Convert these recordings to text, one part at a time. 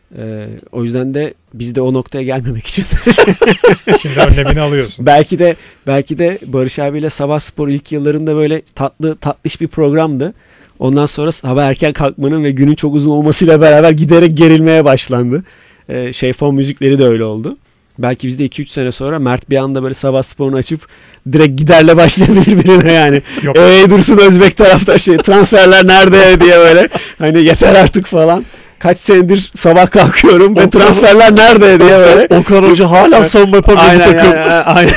O yüzden de biz de o noktaya gelmemek için şimdi önlemini alıyorsun. belki de Barış abiyle Sabah Spor ilk yıllarında böyle tatlış bir programdı. Ondan sonra sabah erken kalkmanın ve günün çok uzun olmasıyla beraber giderek gerilmeye başlandı. Fon müzikleri de öyle oldu. Belki biz de 2-3 sene sonra Mert bir anda böyle Sabah Spor'unu açıp direkt giderle başlayabilir birine yani. Dursun Özbek taraftar transferler nerede diye böyle hani yeter artık falan. Kaç senedir sabah kalkıyorum ve transferler nerede diye böyle. Okan Hoca hala savunma yapamıyor bu takım. Aynen.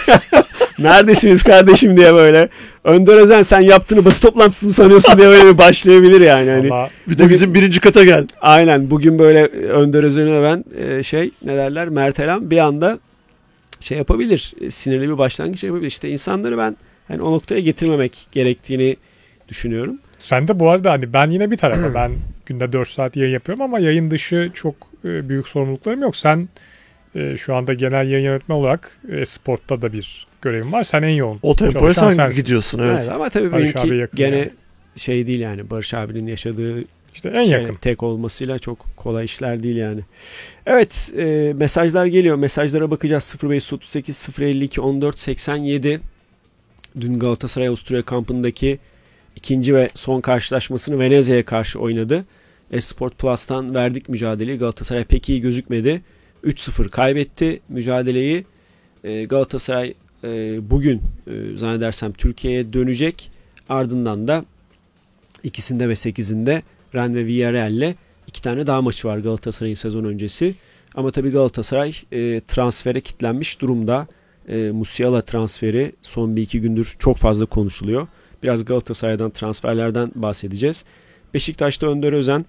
Neredesiniz kardeşim diye böyle. Önder Özen sen yaptığını basın toplantısı mı sanıyorsun diye böyle bir başlayabilir yani. Hani bir de bizim birinci kata gel. Aynen bugün böyle Önder Özen'e ben ne derler Mert Elam bir anda yapabilir. Sinirli bir başlangıç yapabilir. İşte insanları ben hani o noktaya getirmemek gerektiğini düşünüyorum. Sen de bu arada hani ben yine bir tarafa ben günde 4 saat yayın yapıyorum ama yayın dışı çok büyük sorumluluklarım yok. Sen şu anda genel yayın yönetmeni olarak Sport'ta da bir görevin var. Sen en yoğun o tempoya sen gidiyorsun. Evet. Ama tabii benimki gene değil yani Barış abinin yaşadığı işte en yakın. Tek olmasıyla çok kolay işler değil yani. Evet mesajlar geliyor. Mesajlara bakacağız. 0538 052 14 87 dün Galatasaray Avusturya kampındaki ikinci ve son karşılaşmasını Venezia'ya karşı oynadı. Esport Plus'tan verdik mücadeleyi. Galatasaray pek iyi gözükmedi. 3-0 kaybetti mücadeleyi. Galatasaray bugün zannedersem Türkiye'ye dönecek. Ardından da ikisinde ve 8'inde Rennes ve Villarreal'le 2 tane daha maçı var Galatasaray'ın sezon öncesi. Ama tabii Galatasaray transfere kilitlenmiş durumda. Musiala transferi son 1-2 gündür çok fazla konuşuluyor. Biraz Galatasaray'dan transferlerden bahsedeceğiz. Beşiktaş'ta Önder Özen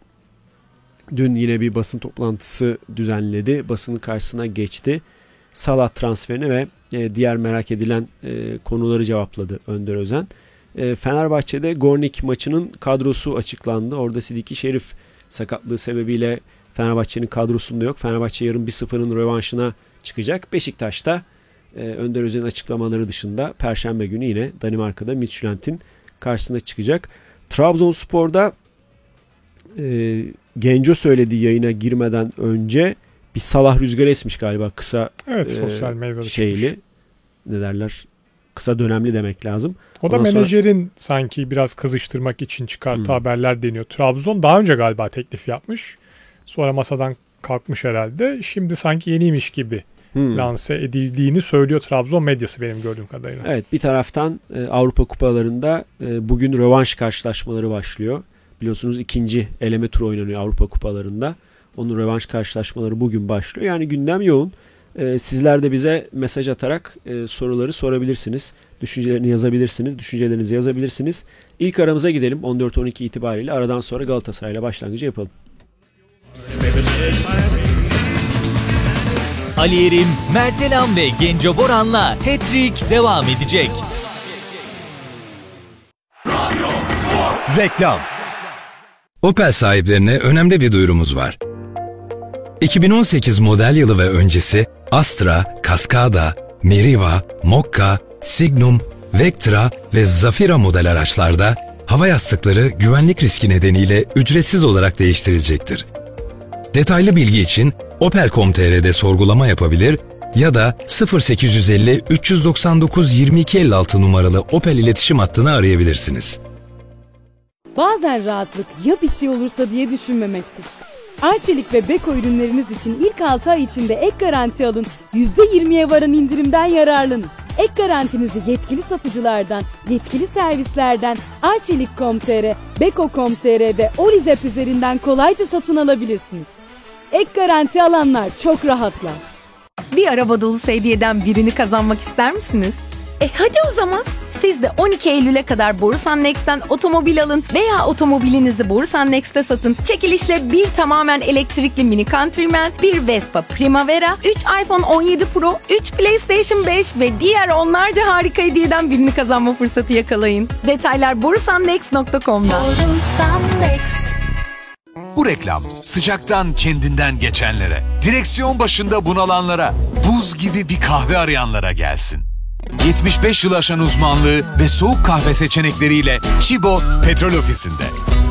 dün yine bir basın toplantısı düzenledi. Basının karşısına geçti. Salah transferini ve diğer merak edilen konuları cevapladı Önder Özen. Fenerbahçe'de Gornik maçının kadrosu açıklandı. Orada Sidiki Şerif sakatlığı sebebiyle Fenerbahçe'nin kadrosunda yok. Fenerbahçe yarın 1-0'ın rövanşına çıkacak. Beşiktaş'ta Önder Özen'in açıklamaları dışında Perşembe günü yine Danimarka'da Midtjylland'in karşısına çıkacak. Trabzonspor'da Genco söylediği yayına girmeden önce bir Salah rüzgarı esmiş galiba kısa sosyal medyada şeyli ne derler kısa dönemli demek lazım. O da menajerin sanki biraz kızıştırmak için çıkarttığı haberler deniyor. Trabzon daha önce galiba teklif yapmış. Sonra masadan kalkmış herhalde. Şimdi sanki yeniymiş gibi lanse edildiğini söylüyor Trabzon medyası benim gördüğüm kadarıyla. Evet bir taraftan Avrupa kupalarında bugün rövanş karşılaşmaları başlıyor. Biliyorsunuz ikinci eleme turu oynanıyor Avrupa kupalarında. Onun rövanş karşılaşmaları bugün başlıyor. Yani gündem yoğun. Sizler de bize mesaj atarak soruları sorabilirsiniz. Düşüncelerinizi yazabilirsiniz. İlk aramıza gidelim. 14-12 itibariyle aradan sonra Galatasaray'la başlangıcı yapalım. Ali Yerim, Mert Elam ve Genco Boran'la Hat-Trick devam edecek. Reklam. Opel sahiplerine önemli bir duyurumuz var. 2018 model yılı ve öncesi Astra, Cascada, Meriva, Mokka, Signum, Vectra ve Zafira model araçlarda hava yastıkları güvenlik riski nedeniyle ücretsiz olarak değiştirilecektir. Detaylı bilgi için Opel.com.tr'de sorgulama yapabilir ya da 0850 399 2256 numaralı Opel iletişim hattını arayabilirsiniz. Bazen rahatlık ya bir şey olursa diye düşünmemektir. Arçelik ve Beko ürünleriniz için ilk 6 ay içinde ek garanti alın, %20'ye varan indirimden yararlanın. Ek garantinizi yetkili satıcılardan, yetkili servislerden, Arçelik.com.tr, Beko.com.tr ve Olizep üzerinden kolayca satın alabilirsiniz. Ek garanti alanlar çok rahatlar. Bir araba dolusu hediyeden birini kazanmak ister misiniz? Hadi o zaman. Siz de 12 Eylül'e kadar Borusan Next'ten otomobil alın veya otomobilinizi Borusan Next'te satın. Çekilişle bir tamamen elektrikli Mini Countryman, bir Vespa Primavera, 3 iPhone 17 Pro, 3 PlayStation 5 ve diğer onlarca harika hediyeden birini kazanma fırsatı yakalayın. Detaylar borusannext.com'da. Borusan Next. Bu reklam sıcaktan kendinden geçenlere, direksiyon başında bunalanlara, buz gibi bir kahve arayanlara gelsin. 75 yıl aşan uzmanlığı ve soğuk kahve seçenekleriyle Chibo Petrol Ofisi'nde.